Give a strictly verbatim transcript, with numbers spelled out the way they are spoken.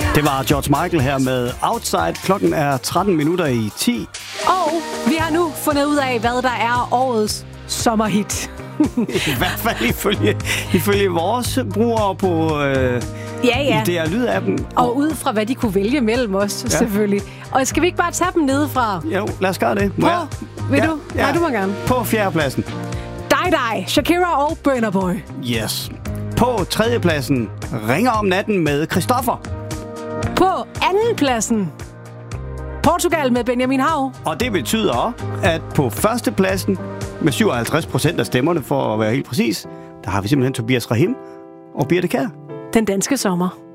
Det var George Michael her med Outside. Klokken er tretten minutter i ti. Og vi har nu fundet ud af, hvad der er årets sommerhit. I hvert fald ifølge, ifølge vores brugere på øh, ja, ja. I D R Lyd-appen. Og ud fra, hvad de kunne vælge mellem os, ja. selvfølgelig. Og skal vi ikke bare tage dem nedefra? Jo, lad os gøre det. Må på, jeg? Vil ja, du? Ja. Nej, du må gerne. På fjerdepladsen. Die Die, Shakira og Burna Boy. Yes. På tredjepladsen, Ringer om natten med Christoffer. På andenpladsen, Portugal med Benjamin Hav. Og det betyder også, at på førstepladsen, med syvoghalvtreds procent af stemmerne, for at være helt præcis, der har vi simpelthen Tobias Rahim og Birte Kjær. Den danske sommer.